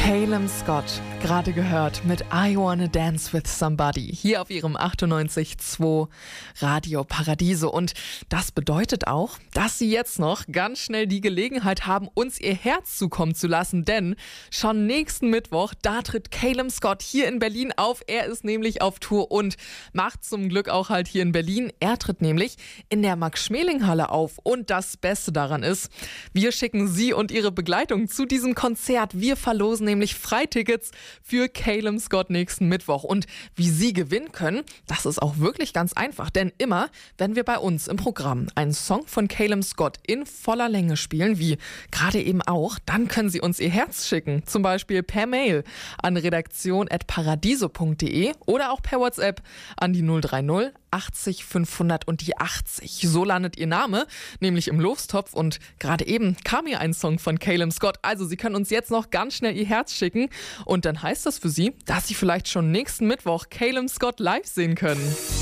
Calum Scott, gerade gehört mit I Wanna Dance with Somebody, hier auf ihrem 98.2 Radio Paradiso. Und das bedeutet auch, dass sie jetzt noch ganz schnell die Gelegenheit haben, uns ihr Herz zukommen zu lassen, denn schon nächsten Mittwoch, da tritt Calum Scott hier in Berlin auf. Er ist nämlich auf Tour und macht zum Glück auch halt hier in Berlin. Er tritt nämlich in der Max-Schmeling-Halle auf. Und das Beste daran ist, wir schicken Sie und Ihre Begleitung zu diesem Konzert. Wir verlosen nämlich Freitickets für Calum Scott nächsten Mittwoch. Und wie Sie gewinnen können, das ist auch wirklich ganz einfach. Denn immer, wenn wir bei uns im Programm einen Song von Calum Scott in voller Länge spielen, wie gerade eben auch, dann können Sie uns Ihr Herz schicken. Zum Beispiel per Mail an redaktion@paradiso.de oder auch per WhatsApp an die 030 80 500 und die 80. So landet Ihr Name nämlich im Lostopf und gerade eben kam hier ein Song von Calum Scott. Also Sie können uns jetzt noch ganz schnell Ihr Herz schicken und dann heißt das für Sie, dass Sie vielleicht schon nächsten Mittwoch Calum Scott live sehen können.